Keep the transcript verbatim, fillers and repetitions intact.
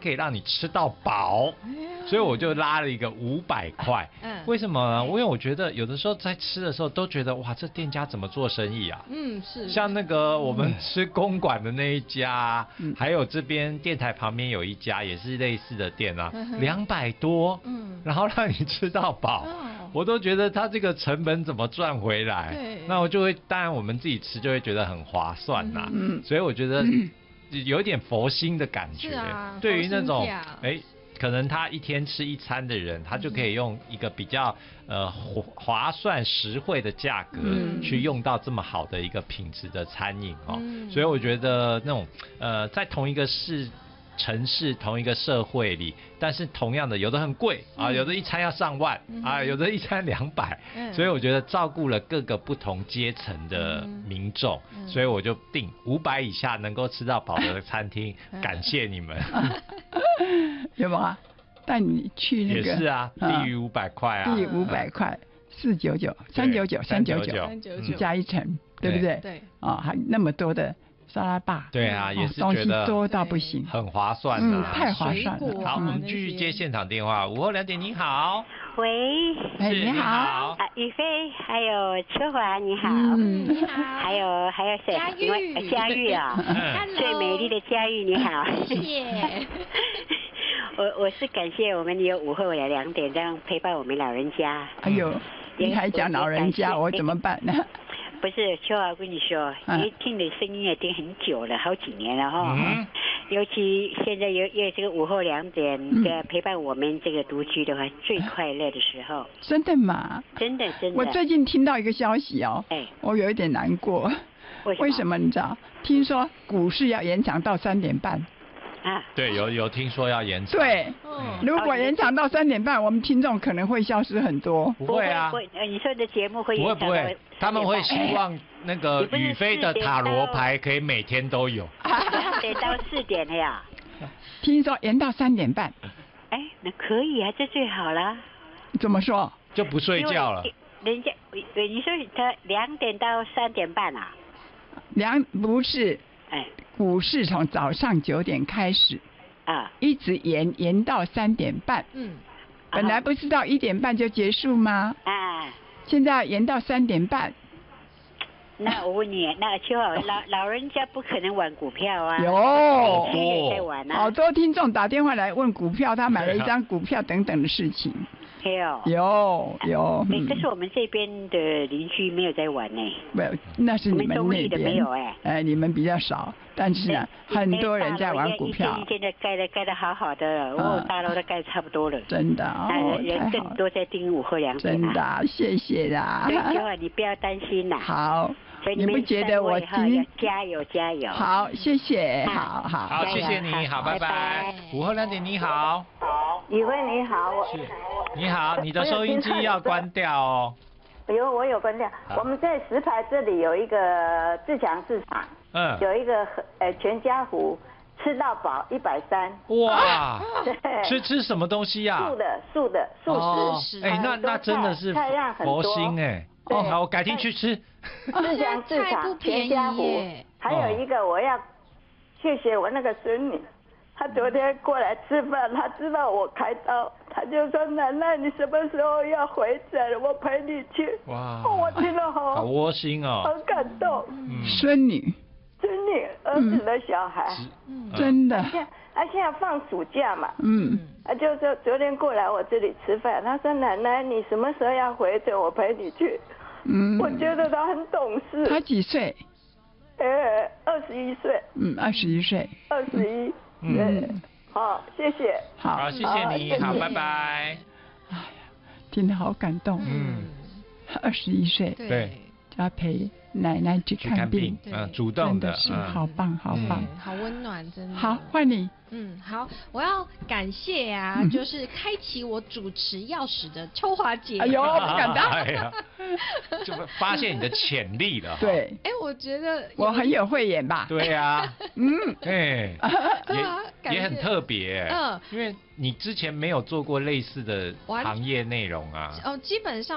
可以让你吃到饱，所以我就拉了一个五百块。嗯，为什么呢？因为我觉得有的时候在吃的时候都觉得哇，这店家怎么做生意啊？ 嗯，是。 像那个我们吃公馆的那一家，嗯、还有这边电台旁边有一家也是类似的店啊，两百多，嗯，然后让你吃到饱。哦，我都觉得他这个成本怎么赚回来？对，那我就会，当然我们自己吃就会觉得很划算呐、啊。嗯，所以我觉得有点佛心的感觉。是啊，对于那种哎，可能他一天吃一餐的人，他就可以用一个比较呃划算实惠的价格、嗯、去用到这么好的一个品质的餐饮哦。嗯、所以我觉得那种呃在同一个市。城市同一个社会里，但是同样的，有的很贵啊，有的一餐要上万、嗯、啊，有的一餐两百、嗯，所以我觉得照顾了各个不同阶层的民众、嗯，所以我就定五百以下能够吃到饱的餐厅，嗯、感谢你们。 有没有带你去那个？ 也是啊，低于五百块啊， 低于五百块，四九九、三九九、三九九，加一层，对不对？对，啊，还那么多的。沙拉吧， 对啊，也是觉得东西多到不行， 很划算的、啊嗯， 太划算了。 好，我们继续接现场电话，午后两点，你好， 喂， 哎，你好， 啊，宇飞，还有秋华，你好，嗯，你好，还有还有谁？ 佳玉， 佳玉啊，最美丽的佳玉，你好， 谢谢。 我我是感谢我们有午后的两点这样陪伴我们老人家。 哎呦，你还讲老人家，我怎么办呢？ 不是，秋华，我跟你说，因为听你声音也听很久了，好几年了哈。嗯。尤其现在有有这个午后两点的陪伴我们这个独居的话，最快乐的时候。 真的吗？ 真的真的。 我最近听到一个消息哦，哎，我有一点难过。 为什么？ 为什么你知道？听说股市要延长到三点半。 啊， 对，有有听说要延长。 对，嗯、如果延长到三点半，我们听众可能会消失很多。 不会啊， 不会，你说的节目会延长到不会不会，他们会希望那个宇飞的塔罗牌可以每天都有。 得到四点了呀。 听说延到三点半。 哎，那可以啊，这最好了。 怎么说？ 就不睡觉了。 人家，你说他两点到三点半啊？ 两不是。 哎。 股市从早上九点开始，啊，一直延延到三点半。嗯，本来不是到一点半就结束吗？啊，现在延到三点半。 那我问你，那秋华老老人家不可能玩股票啊？ 有， 在玩啊。 好多听众打电话来问股票，他买了一张股票等等的事情。 有有有， 嗯，但是我们这边的邻居没有在玩呢。 没有，那是你们那边没有哎， 哎，你们比较少，但是呢，很多人在玩股票。 一间一间的盖的盖的好好的，哦，大楼都盖差不多了。 真的哦， 人更多在订午后两点。 真的，谢谢啦。 对，秋华你不要担心啦。 好。你不觉得我今加油加油？ 好，谢谢，好好好，谢谢你，好，拜拜。午后两点，你好。 宇辉你好，我是你好，你的收音机要关掉哦。 有，我有关掉。我们在石牌这里有一个自强市场，嗯，有一个呃全家福吃到饱一百三。 哇，吃吃什么东西呀？ 素的，素的，素食。 哎，那那真的是佛心哎。哦，好，我改天去吃。 自强市场全家福，还有一个我要谢谢我那个孙女，她昨天过来吃饭，她知道我开刀，她就说奶奶你什么时候要回诊，我陪你去。哇，哦、我听了好， 好窝心哦， 好感动。 嗯，孙女， 孙女儿子的小孩， 嗯，真的。 现啊现在放暑假嘛，嗯，啊就说昨天过来我这里吃饭，她说奶奶你什么时候要回诊，我陪你去。嗯，我觉得他很懂事。 他几岁？ 呃，二十一岁。 嗯，二十一岁。 二十一。嗯，好，谢谢。 好， 好，谢谢你，好，拜拜。哎呀，听得好感动。嗯，二十一岁， 对， 要陪奶奶去看病， 嗯，主动的， 是好棒，好棒， 好温暖，真的。 好，换你。 嗯，好，我要感谢呀、啊嗯，就是开启我主持钥匙的秋华姐。 哎呦，不敢当。 哎呀，就发现你的潜力了。 对。 哎，我觉得我很有慧眼吧？ 对呀。嗯。哎。 对啊， 也很特别。嗯。因为你之前没有做过类似的行业内容啊。 哦，基本上。